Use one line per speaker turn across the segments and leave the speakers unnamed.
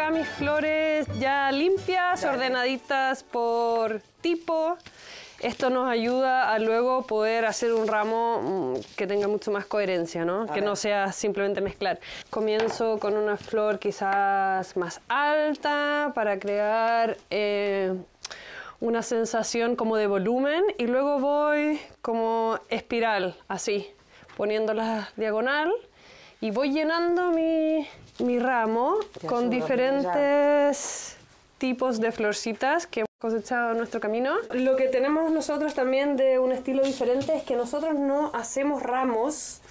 acá mis flores ya limpias, ordenaditas por tipo. Esto nos ayuda a luego poder hacer un ramo que tenga mucho más coherencia, ¿no? Que no sea simplemente mezclar. Comienzo con una flor quizás más alta para crear una sensación como de volumen y luego voy como espiral, así, poniéndola diagonal y voy llenando mi ramo con diferentes tipos de florcitas que cosechado en nuestro camino. Lo que tenemos nosotros también de un estilo diferente es que nosotros no hacemos ramos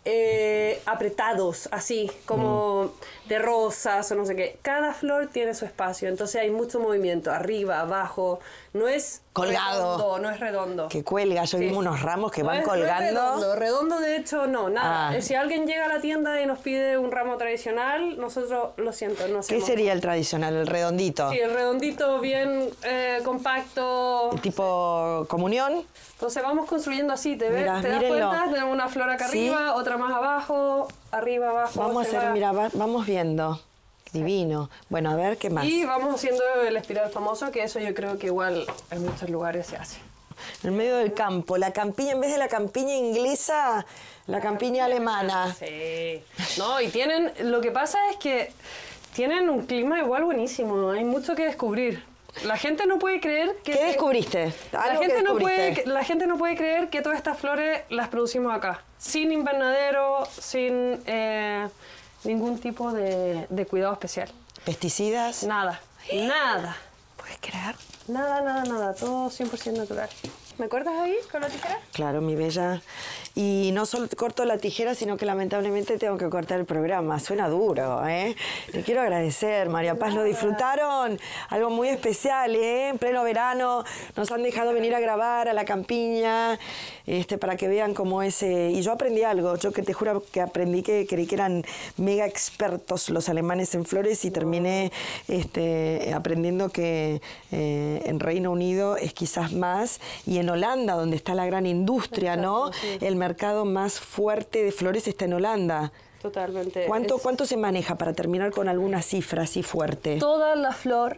apretados, así, como de rosas o no sé qué. Cada flor tiene su espacio, entonces hay mucho movimiento, arriba, abajo, no es
colgado,
redondo, no es redondo.
Que cuelga, yo vi unos ramos que van colgando.
No es redondo, de hecho, no, nada. Si alguien llega a la tienda y nos pide un ramo tradicional, nosotros, lo siento, no hacemos.
¿Qué sería el tradicional, el redondito?
Sí, el redondito bien compacto.
¿Tipo comunión?
Entonces vamos construyendo así, ¿te das
mírenlo.
cuenta? Tenemos una flor acá arriba, otra más abajo, arriba, abajo.
Vamos a hacer, mira, vamos viendo. Divino. Bueno, a ver, ¿qué más?
Y vamos haciendo el espiral famoso, que eso yo creo que igual en muchos lugares se hace.
En el medio del campo, la campiña, en vez de la campiña inglesa, la campiña alemana.
Sí. No, y tienen, lo que pasa es que tienen un clima igual buenísimo, hay mucho que descubrir. La gente no puede creer que...
¿Qué descubriste?
La gente no puede creer que todas estas flores las producimos acá, sin invernadero, sin ningún tipo de cuidado especial.
¿Pesticidas?
Nada, nada.
¿Puedes creer?
Nada, todo 100% natural. ¿Me cortas ahí con la tijera?
Claro, mi bella. Y no solo corto la tijera, sino que lamentablemente tengo que cortar el programa. Suena duro, ¿eh? Te quiero agradecer, María Paz. ¿Lo disfrutaron? Algo muy especial, ¿eh? En pleno verano nos han dejado venir a grabar a la campiña para que vean cómo es. Y yo aprendí algo. Yo que te juro que aprendí que creí que eran mega expertos los alemanes en flores y terminé aprendiendo que en Reino Unido es quizás más y en Holanda, donde está la gran industria, ¿no? Sí. El mercado más fuerte de flores está en Holanda.
Totalmente.
¿Cuánto se maneja para terminar con alguna cifra así fuerte?
Toda la flor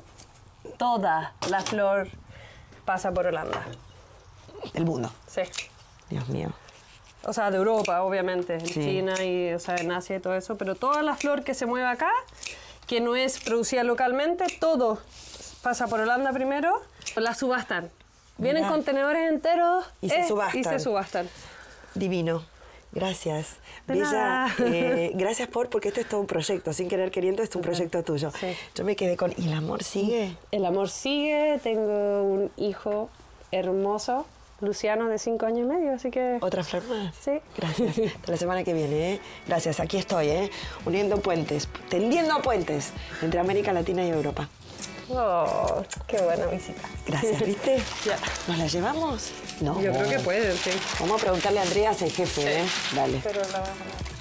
pasa por Holanda.
El mundo.
Sí.
Dios mío.
O sea, de Europa, obviamente, en
sí.
China y, o sea, en Asia y todo eso, pero toda la flor que se mueve acá, que no es producida localmente, todo pasa por Holanda primero, la subastan. Vienen contenedores enteros
y se
subastan.
Divino. Gracias.
De
Bella,
nada.
Gracias porque esto es todo un proyecto, sin querer queriendo, es un proyecto tuyo.
Sí.
Yo me quedé con... ¿Y el amor sigue?
El amor sigue, tengo un hijo hermoso, Luciano, de 5 años y medio, así que...
¿Otra flor más?
Sí.
Gracias. Hasta la semana que viene, ¿eh? Gracias, aquí estoy, uniendo puentes, tendiendo puentes entre América Latina y Europa.
Oh, qué buena visita.
Gracias, ¿viste?
Ya.
¿Nos la llevamos? No.
Yo creo que pueden, sí.
Vamos a preguntarle a Andreas, el jefe, ¿eh? Dale.
Pero la vamos a...